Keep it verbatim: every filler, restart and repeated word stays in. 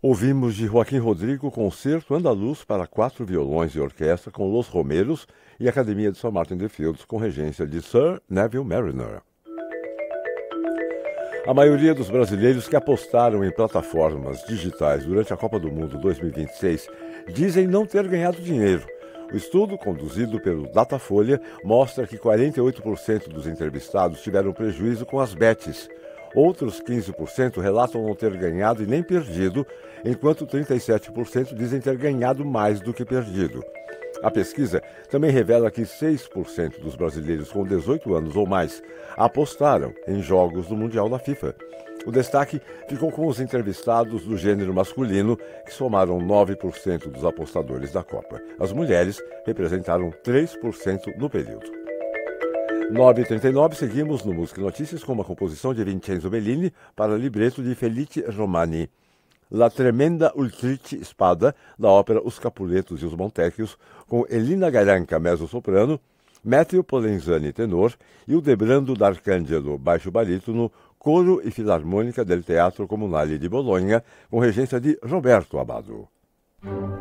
Ouvimos de Joaquim Rodrigo Concerto Andaluz para quatro violões e orquestra com Los Romeros e Academia de Sir Martin de Fields com regência de Sir Neville Marriner. A maioria dos brasileiros que apostaram em plataformas digitais durante a Copa do Mundo dois mil e vinte e seis dizem não ter ganhado dinheiro. O estudo, conduzido pelo Datafolha, mostra que quarenta e oito por cento dos entrevistados tiveram prejuízo com as bets. Outros quinze por cento relatam não ter ganhado e nem perdido, enquanto trinta e sete por cento dizem ter ganhado mais do que perdido. A pesquisa também revela que seis por cento dos brasileiros com dezoito anos ou mais apostaram em jogos do Mundial da FIFA. O destaque ficou com os entrevistados do gênero masculino, que somaram nove por cento dos apostadores da Copa. As mulheres representaram três por cento no período. nove e trinta e nove, seguimos no Música e Notícias com uma composição de Vincenzo Bellini para libreto de Felice Romani. La Tremenda Ultrice Spada, da ópera Os Capuletos e os Montecchios, com Elina Garanca, mezzo-soprano, Matteo Polenzani, tenor, e o Debrando d'Arcangelo, baixo barítono, coro e filarmônica del Teatro Comunale de Bologna, com regência de Roberto Abbado.